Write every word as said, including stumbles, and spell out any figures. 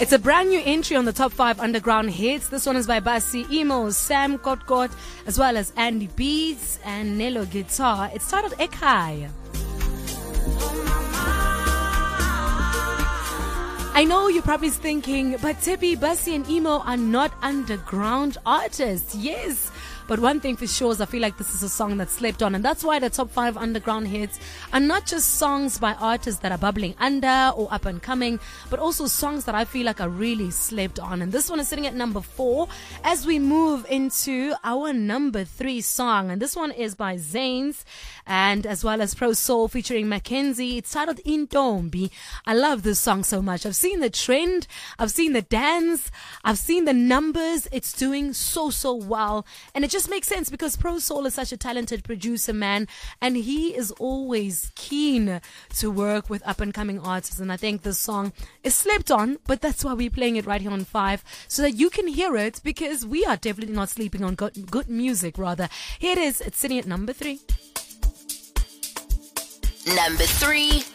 It's a brand new entry on the top five underground hits. This one is by Basi Emo, Sam Kotkot, as well as Andy Beats and Nelo Guitar. It's titled Ekhaya. I know you're probably thinking, but Tippy, Basi and Emo are not underground artists. Yes. But one thing for sure is I feel like this is a song that slept on, and that's why the top five underground hits are not just songs by artists that are bubbling under or up and coming, but also songs that I feel like are really slept on. And this one is sitting at number four as we move into our number three song. And this one is by Zanes and as well as Pro Soul featuring Mackenzie. It's titled Intombi. I love this song so much. I've seen the trend. I've seen the dance. I've seen the numbers. It's doing so, so well. And it just makes sense because Pro Soul is such a talented producer, man, and he is always keen to work with up-and-coming artists, and I think this song is slept on, but that's why we're playing it right here on five, so that you can hear it, because we are definitely not sleeping on good, good music, rather. Here it is. It's sitting at number three. Number three.